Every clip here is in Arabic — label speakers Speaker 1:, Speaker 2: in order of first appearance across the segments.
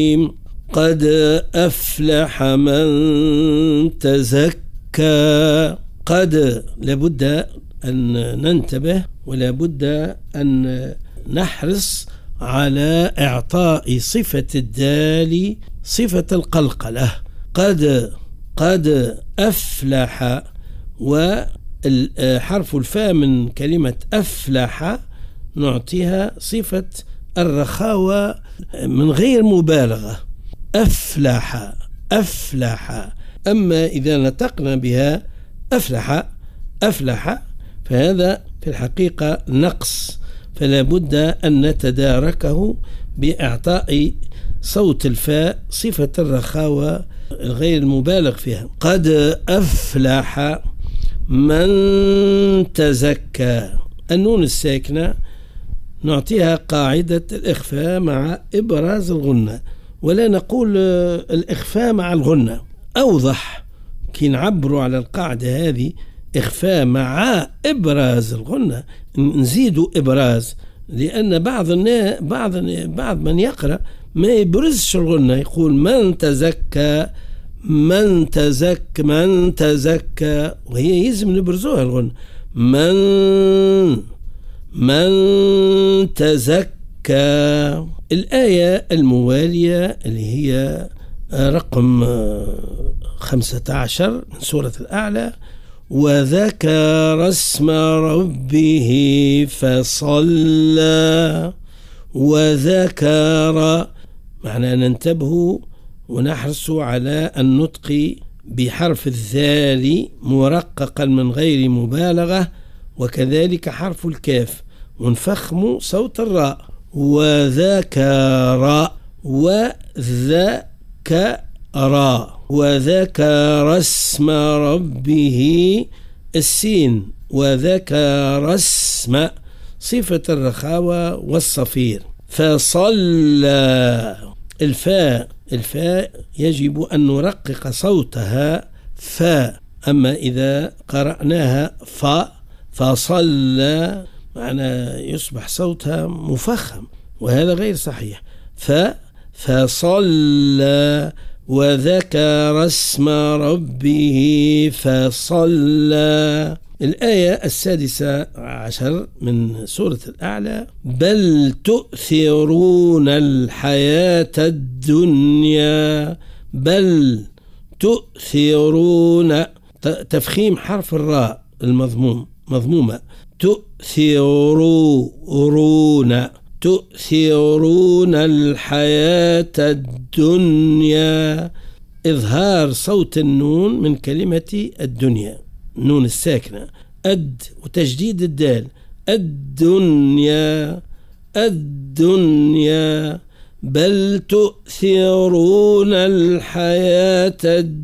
Speaker 1: قد أفلح من تزكى. قد لابد أن ننتبه ولابد أن نحرص على إعطاء صفة الدال صفة القلقلة. قد أفلح، وحرف الفاء من كلمة أفلح نعطيها صفة الرخاوة من غير مبالغة. أفلح. أما إذا نطقنا بها أفلح فهذا في الحقيقة نقص، فلا بد أن نتداركه بإعطاء صوت الفاء صفة الرخاوة غير المبالغ فيها. قد أفلح من تزكى. النون الساكنة نعطيها قاعدة الإخفاء مع إبراز الغنة، ولا نقول الإخفاء مع الغنة. أوضح كي نعبروا على القاعدة هذه إخفاء مع إبراز الغنة، نزيدوا إبراز، لأن بعض من يقرأ ما يبرزش الغنة، يقول من تزكى وهي يلزم نبرزوها الغنة. من تزكى. الآية الموالية اللي هي رقم 15 من سورة الأعلى: وذكر اسم ربه فصلى. وذكر معنى ننتبه ونحرص على النطق بحرف الذال مرققا من غير مبالغة، وكذلك حرف الكاف، ونفخم صوت الراء. وذكر وذكر اسم ربه السين. وذكر اسم صفة الرخاوة والصفير. فصلى. الفاء يجب أن نرقق صوتها فاء، أما إذا قرأناها فصلى معنى يصبح صوتها مفخم، وهذا غير صحيح. فصلى وذكر اسم ربه فصلى. الآية 16 من سورة الأعلى: بل تؤثرون الحياة الدنيا. بل تؤثرون، تفخيم حرف الراء مضمومة. تؤثرون الحياة الدنيا. إظهار صوت النون من كلمة الدنيا، نون الساكنة، وتجديد الدال. الدنيا. بل تؤثرون الحياة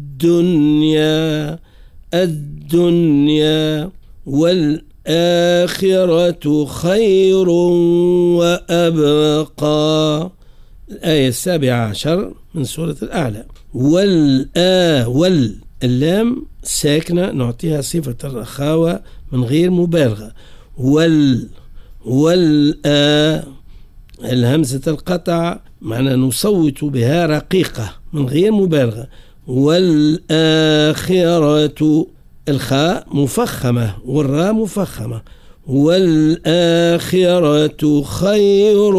Speaker 1: الدنيا والآخرة خير وأبقى. الآية 17 من سورة الأعلى: اللام ساكنة نعطيها صفة الرخاوة من غير مبالغة. الهمزة القطع معنى نصوت بها رقيقة من غير مبالغة. والآخرة، الخاء مفخمة والراء مفخمة. والآخرة خير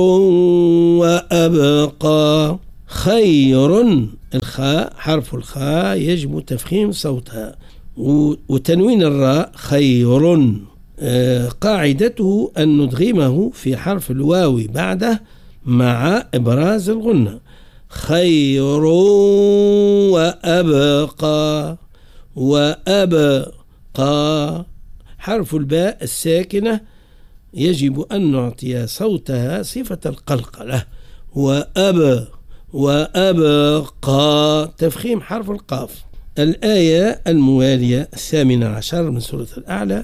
Speaker 1: وأبقى. خير، الخاء حرف الخاء يجب تفخيم صوتها، وتنوين الراء خير. قاعدته أن ندغمه في حرف الواو بعده مع إبراز الغنة. خير وأبقى. حرف الباء الساكنة يجب أن نعطي صوتها صفة القلقلة. وأبقى، تفخيم حرف القاف. الآية الموالية 18 من سورة الأعلى: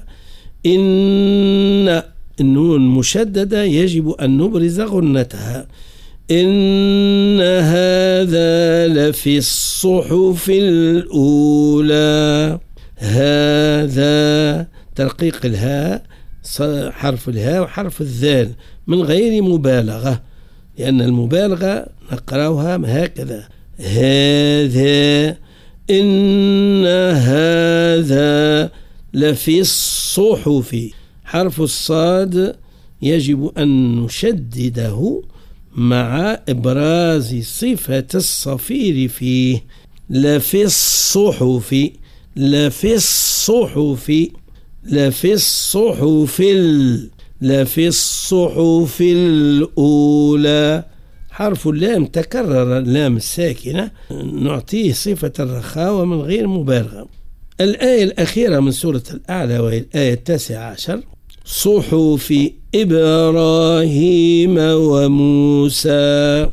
Speaker 1: إن النون مشددة يجب أن نبرز غنتها. إن هذا لفي الصحف الأولى. هذا ترقيق الهاء، حرف الهاء وحرف الذال من غير مبالغة، لأن المبالغة نقرأها هكذا: هذا إن هذا لفي الصحف. حرف الصاد يجب أن نشدده مع إبراز صفة الصفير فيه. لفي الصحف، لفي الصحف، لفي الصحف، لفي الصحف الأولى. حرف اللام تكرر، اللام الساكنة نعطيه صفة الرخاوة من غير مبالغة. الآية الأخيرة من سورة الأعلى وهي الآية 19: صحف إبراهيم وموسى.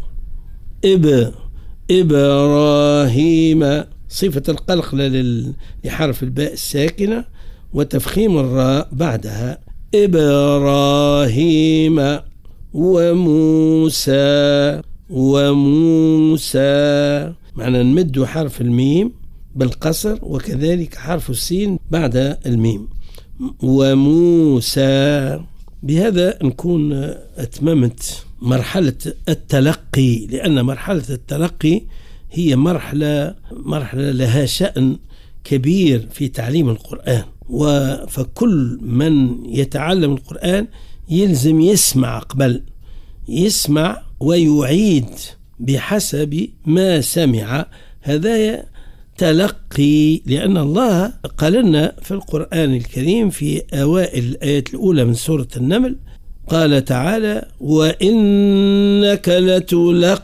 Speaker 1: إبراهيم صفة القلقلة لحرف الباء الساكنة وتفخيم الراء بعدها. إبراهيم وموسى، وموسى معنى نمد حرف الميم بالقصر، وكذلك حرف السين بعد الميم. وموسى. بهذا نكون أتممت مرحلة التلقي، لأن مرحلة التلقي هي مرحلة لها شأن كبير في تعليم القرآن. فكل من يتعلم القرآن يلزم يسمع، قبل يسمع ويعيد بحسب ما سمع. هذا تلقي، لأن الله قال لنا في القرآن الكريم في أوائل الآيات الأولى من سورة النمل، قال تعالى: وإنك لتلقى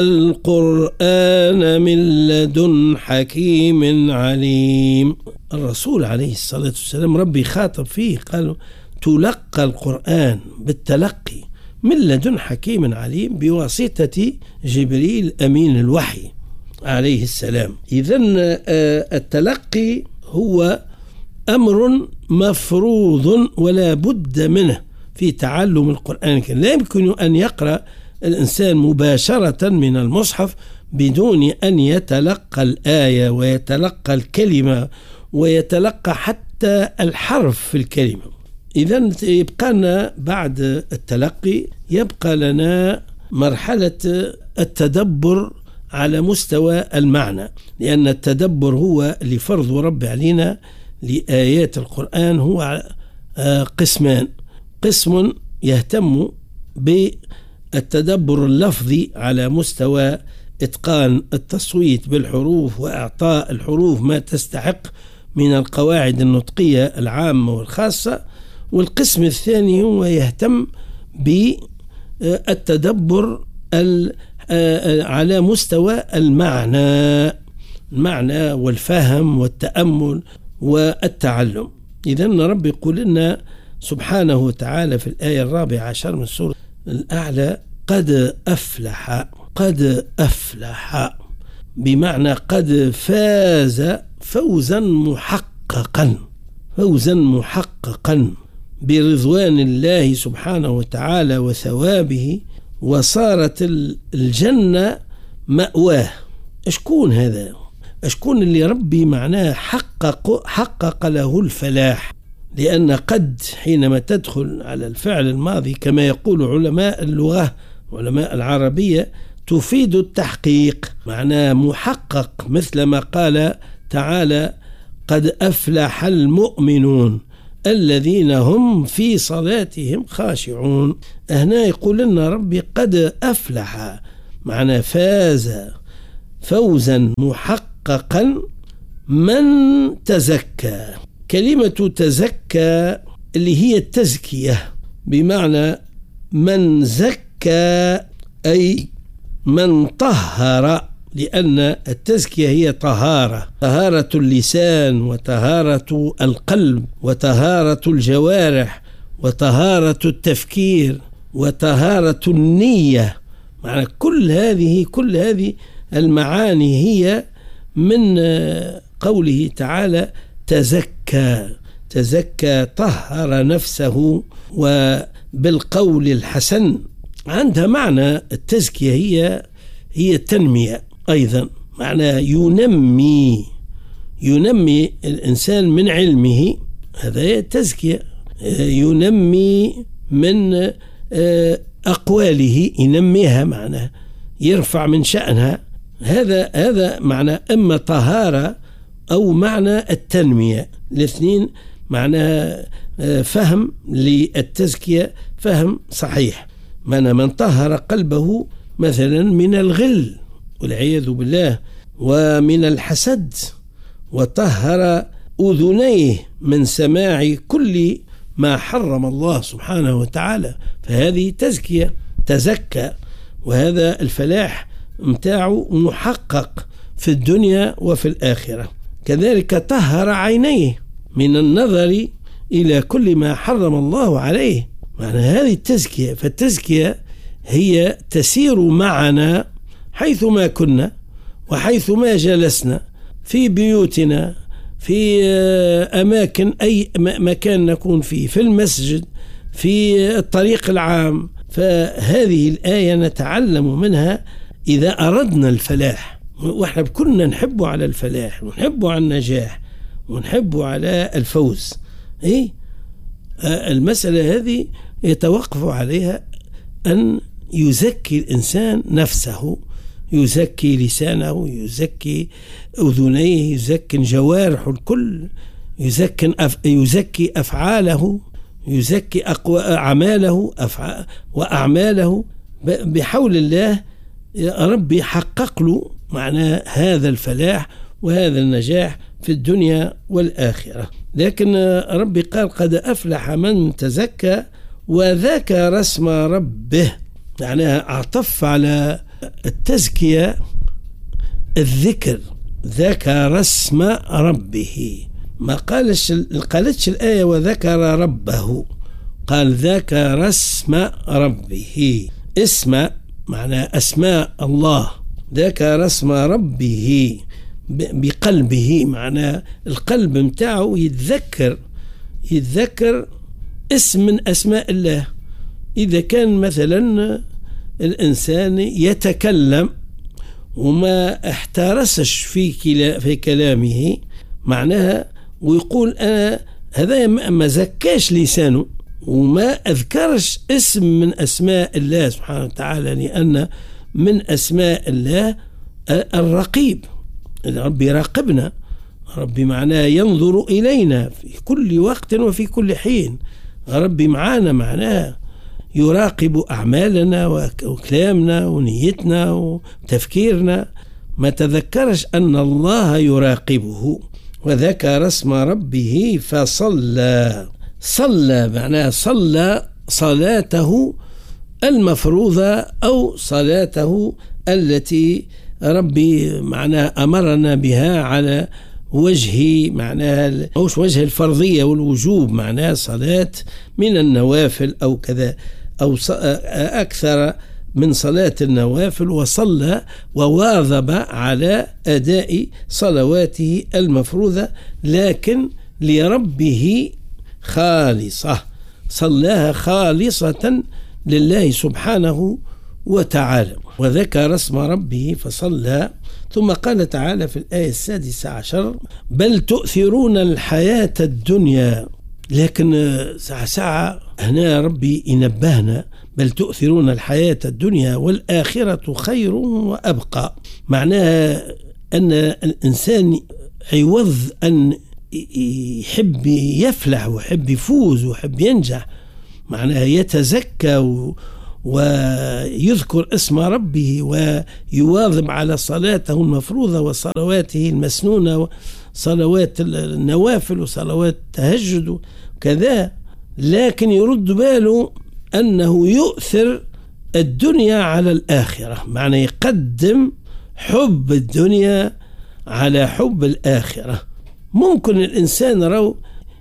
Speaker 1: القرآن من لدن حكيم عليم. الرسول عليه الصلاة والسلام ربي خاطب فيه، قالوا تلقى القرآن بالتلقي من لدن حكيم عليم بواسطة جبريل أمين الوحي عليه السلام. إذن التلقي هو أمر مفروض ولا بد منه في تعلم القرآن. لا يمكن أن يقرأ الإنسان مباشرة من المصحف بدون أن يتلقى الآية ويتلقى الكلمة ويتلقى حتى الحرف في الكلمة. إذن يبقى لنا بعد التلقي يبقى لنا مرحلة التدبر على مستوى المعنى، لأن التدبر هو اللي فرض رب علينا لآيات القرآن هو قسمان: قسم يهتم بالتدبر اللفظي على مستوى إتقان التصويت بالحروف وإعطاء الحروف ما تستحق من القواعد النطقية العامة والخاصة، والقسم الثاني هو يهتم بالتدبر على مستوى المعنى والفهم والتأمل والتعلم. إذن رب يقول لنا سبحانه وتعالى في الآية 14 من سورة الأعلى: قد أفلح. قد أفلح بمعنى قد فاز فوزا محققا، فوزا محققا برضوان الله سبحانه وتعالى وثوابه، وصارت الجنة مأواه. أشكون هذا؟ أشكون اللي ربي معناه حقق له الفلاح؟ لأن قد حينما تدخل على الفعل الماضي كما يقول علماء اللغة علماء العربية تفيد التحقيق، معناه محقق، مثل ما قال تعالى: قد أفلح المؤمنون الذين هم في صلاتهم خاشعون. هنا يقول لنا ربي قد أفلح، معنى فاز فوزا محققا من تزكى. كلمة تزكى اللي هي التزكية، بمعنى من زكى أي من طهر، لأن التزكية هي طهارة اللسان وطهارة القلب وطهارة الجوارح وطهارة التفكير وطهارة النية. معنى كل هذه المعاني هي من قوله تعالى تزكى طهر نفسه. وبالقول الحسن عندها معنى التزكية هي التنمية أيضا، معنى ينمي الإنسان من علمه، هذا تزكية. ينمي من أقواله، ينميها معناه يرفع من شأنها. هذا معنى إما طهارة أو معنى التنمية، الاثنين معناها فهم للتزكية، فهم صحيح. من طهر قلبه مثلا من الغل والعياذ بالله ومن الحسد، وطهر أذنيه من سماع كل ما حرم الله سبحانه وتعالى، فهذه تزكية، تزكى، وهذا الفلاح متاعه محقق في الدنيا وفي الآخرة. كذلك طهر عينيه من النظر إلى كل ما حرم الله عليه، معنى هذه التزكية. فالتزكية هي تسير معنا حيثما كنا وحيثما جلسنا، في بيوتنا، في أماكن، أي مكان نكون فيه، في المسجد، في الطريق العام. فهذه الآية نتعلم منها إذا أردنا الفلاح، وإحنا كلنا نحبه على الفلاح ونحبه على النجاح ونحبه على الفوز. المسألة هذه يتوقف عليها أن يزكي الإنسان نفسه، يزكي لسانه، يزكي أذنيه، يزكي جوارحه الكل، يزكي أفعاله، يزكي أعماله وأعماله. بحول الله ربي يحقق له معنى هذا الفلاح وهذا النجاح في الدنيا والآخرة. لكن ربي قال قد أفلح من تزكى وذكر اسم ربه، معناها أعطف على التزكية الذكر، ذكر اسم ربه. ما قالتش الآية وذكر ربه، قال ذكر اسم ربه. اسم معنى أسماء الله، ذكر اسم ربه بقلبه، معنى القلب متاعه يتذكر اسم من أسماء الله. إذا كان مثلا الإنسان يتكلم وما احترسش في كلامه معناها، ويقول أنا هذا ما زكاش لسانه وما أذكرش اسم من أسماء الله سبحانه وتعالى، لأن من أسماء الله الرقيب. ربي راقبنا، ربي معناه ينظر إلينا في كل وقت وفي كل حين. ربي معانا، معناه يراقب أعمالنا وكلامنا ونيتنا وتفكيرنا. ما تذكرش أن الله يراقبه. وذكر اسم ربه فصلى. صلى معناه صلى صلاته المفروضة أو صلاته التي ربي معناه أمرنا بها على وجه معناها مش وجه الفرضية والوجوب، معناها صلاة من النوافل أو كذا، أو أكثر من صلاة النوافل. وصلى وواظب على أداء صلواته المفروضة، لكن لربه خالصة، صلاها خالصة لله سبحانه وتعالى. وذكر اسم ربه فصلى. ثم قال تعالى في الآية 16: بل تؤثرون الحياة الدنيا. لكن ساعة هنا ربي ينبهنا، بل تؤثرون الحياة الدنيا والآخرة خير وأبقى. معناها أن الإنسان عوض أن يحب يفلح ويحب يفوز ويحب ينجح، معناها يتزكى ويذكر اسم ربه ويواظب على صلاته المفروضة وصلواته المسنونة وصلوات النوافل وصلوات التهجد وكذا، لكن يرد باله أنه يؤثر الدنيا على الآخرة، معنى يقدم حب الدنيا على حب الآخرة. ممكن الإنسان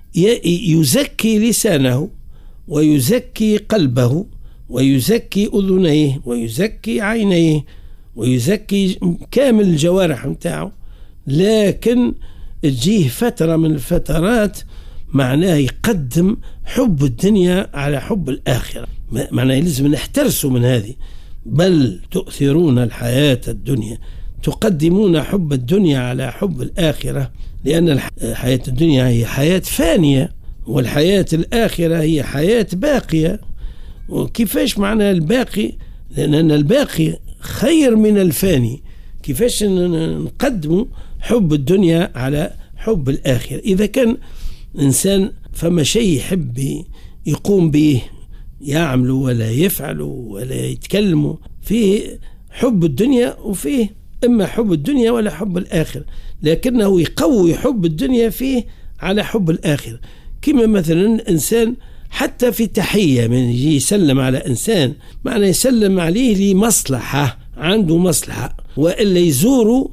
Speaker 1: يزكي لسانه ويزكي قلبه ويزكي أذنيه ويزكي عينيه ويزكي كامل الجوارح متاعه، لكن تجيه فترة من الفترات معناه يقدم حب الدنيا على حب الآخرة. معناه لازم نحترسوا من هذه. بل تؤثرون الحياة الدنيا، تقدمون حب الدنيا على حب الآخرة، لأن الحياة الدنيا هي حياة فانية والحياة الآخرة هي حياة باقية. وكيفاش معنى الباقي؟ لأن الباقي خير من الفاني. كيفاش نقدموا حب الدنيا على حب الآخرة؟ إذا كان إنسان فما شيء يحب يقوم به، يعملوا ولا يفعلوا ولا يتكلموا، فيه حب الدنيا وفيه إما حب الدنيا ولا حب الآخرة، لكنه يقوي حب الدنيا فيه على حب الآخرة. كما مثلا إنسان حتى في تحية من يجي يسلم على إنسان، معنى يسلم عليه لمصلحة، عنده مصلحة، وإلا يزوره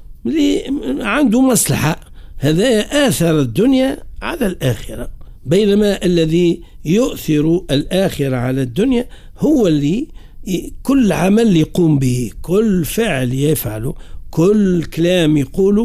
Speaker 1: عنده مصلحة، هذا آثر الدنيا على الآخرة. بينما الذي يؤثر الآخرة على الدنيا هو اللي كل عمل يقوم به، كل فعل يفعله، كل كلام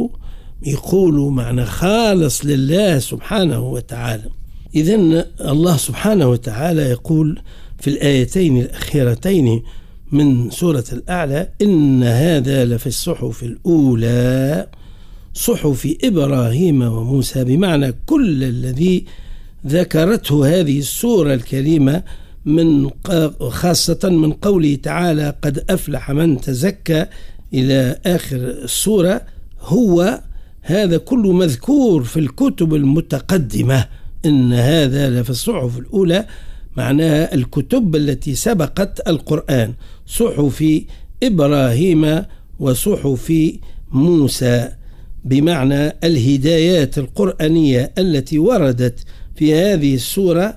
Speaker 1: يقوله معنى خالص لله سبحانه وتعالى. إذن الله سبحانه وتعالى يقول في الآيتين الأخيرتين من سورة الأعلى: إن هذا لفي الصحف الأولى صحف إبراهيم وموسى، بمعنى كل الذي ذكرته هذه السورة الكريمة، من خاصة من قوله تعالى قد أفلح من تزكى إلى آخر السورة، هو هذا كله مذكور في الكتب المتقدمة. إن هذا لفي الصحف الأولى معناها الكتب التي سبقت القرآن، صحف إبراهيم وصحف موسى، بمعنى الهدايات القرآنية التي وردت في هذه السورة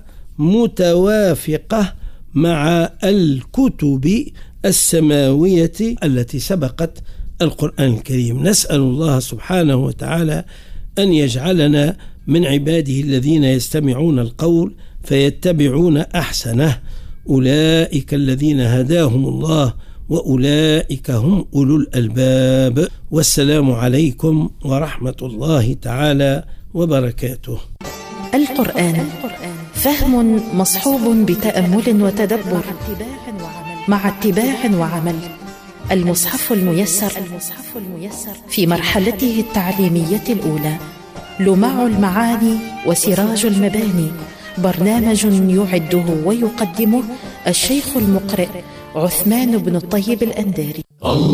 Speaker 1: متوافقة مع الكتب السماوية التي سبقت القرآن الكريم. نسأل الله سبحانه وتعالى أن يجعلنا من عباده الذين يستمعون القول فيتبعون أحسنه، أولئك الذين هداهم الله وأولئك هم أولو الألباب. والسلام عليكم ورحمة الله تعالى وبركاته.
Speaker 2: القرآن فهم مصحوب بتأمل وتدبر مع اتباع وعمل. المصحف الميسر في مرحلته التعليمية الأولى، لمع المعاني وسراج المباني، برنامج يعده ويقدمه الشيخ المقرئ عثمان بن الطيب الأنداري.